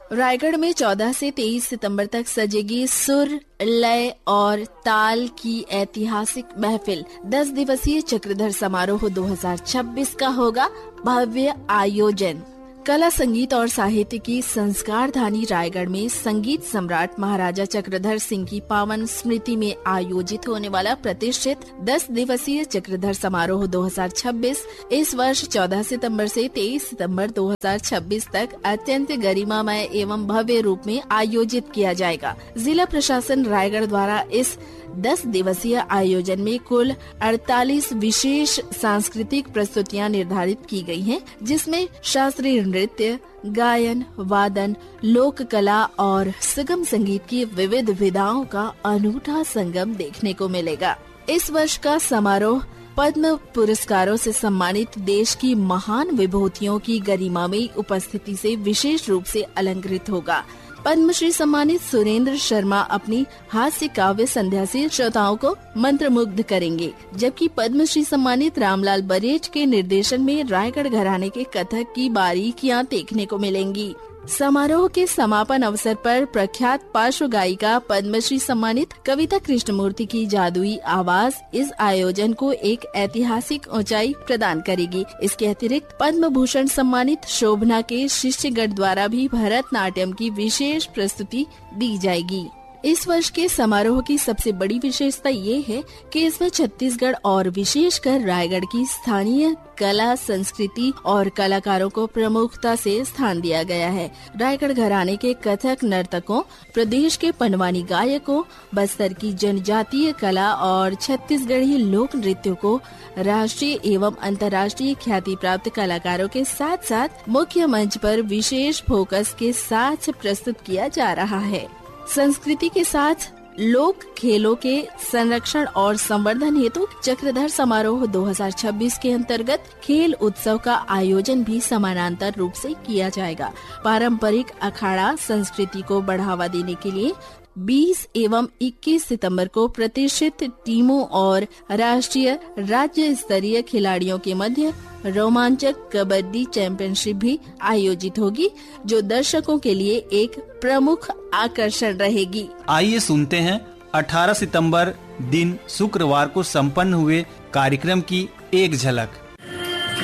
रायगढ़ में 14 से 23 सितंबर तक सजेगी सुर, लय और ताल की ऐतिहासिक महफिल। 10 दिवसीय चक्रधर समारोह 2026 का होगा भव्य आयोजन। कला, संगीत और साहित्य की संस्कार धानी रायगढ़ में संगीत सम्राट महाराजा चक्रधर सिंह की पावन स्मृति में आयोजित होने वाला प्रतिष्ठित 10 दिवसीय चक्रधर समारोह 2026 इस वर्ष 14 सितंबर से 23 सितंबर 2026 तक अत्यंत गरिमामय एवं भव्य रूप में आयोजित किया जाएगा। जिला प्रशासन रायगढ़ द्वारा इस 10 दिवसीय आयोजन में कुल 48 विशेष सांस्कृतिक प्रस्तुतियां निर्धारित की गई हैं, जिसमें शास्त्रीय नृत्य, गायन, वादन, लोक कला और सुगम संगीत की विविध विधाओं का अनूठा संगम देखने को मिलेगा। इस वर्ष का समारोह पद्म पुरस्कारों से सम्मानित देश की महान विभूतियों की गरिमामयी उपस्थिति से विशेष रूप से अलंकृत होगा। पद्मश्री सम्मानित सुरेंद्र शर्मा अपनी हास्य काव्य संध्या से श्रोताओं को मंत्रमुग्ध करेंगे, जबकि पद्मश्री सम्मानित रामलाल बरेठ के निर्देशन में रायगढ़ घराने के कथक की बारीकियां देखने को मिलेंगी। समारोह के समापन अवसर पर प्रख्यात पार्श्व गायिका पद्मश्री सम्मानित कविता कृष्णमूर्ति की जादुई आवाज इस आयोजन को एक ऐतिहासिक ऊंचाई प्रदान करेगी। इसके अतिरिक्त पद्म भूषण सम्मानित शोभना के शिष्यगढ़ द्वारा भी भरतनाट्यम की विशेष प्रस्तुति दी जाएगी। इस वर्ष के समारोह की सबसे बड़ी विशेषता ये है कि इसमें छत्तीसगढ़ और विशेषकर रायगढ़ की स्थानीय कला, संस्कृति और कलाकारों को प्रमुखता से स्थान दिया गया है। रायगढ़ घराने के कथक नर्तकों, प्रदेश के पंडवानी गायकों, बस्तर की जनजातीय कला और छत्तीसगढ़ी लोक नृत्यों को राष्ट्रीय एवं अंतर्राष्ट्रीय ख्याति प्राप्त कलाकारों के साथ साथ मुख्य मंच पर विशेष फोकस के साथ प्रस्तुत किया जा रहा है। संस्कृति के साथ लोक खेलों के संरक्षण और संवर्धन हेतु चक्रधर समारोह 2026 के अंतर्गत खेल उत्सव का आयोजन भी समानांतर रूप से किया जाएगा। पारंपरिक अखाड़ा संस्कृति को बढ़ावा देने के लिए 20 एवं 21 सितंबर को प्रतिष्ठित टीमों और राष्ट्रीय राज्य स्तरीय खिलाड़ियों के मध्य रोमांचक कबड्डी चैंपियनशिप भी आयोजित होगी, जो दर्शकों के लिए एक प्रमुख आकर्षण रहेगी। आइए सुनते हैं 18 सितंबर दिन शुक्रवार को संपन्न हुए कार्यक्रम की एक झलक।